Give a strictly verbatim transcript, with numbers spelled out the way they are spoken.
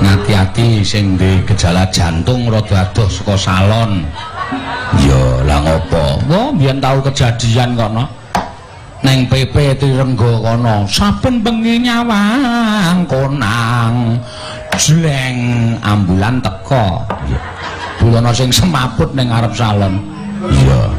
ngati-ati sing di gejala jantung rada adoh saka salon. Ya lah ngopo? Wah, biyen tau kejadian kono. Neng P P Tirenggo kono, saben bengi nyawang konang. Jleng ambulan teko. Bulono sing semaput ning ngarep salon. Iya.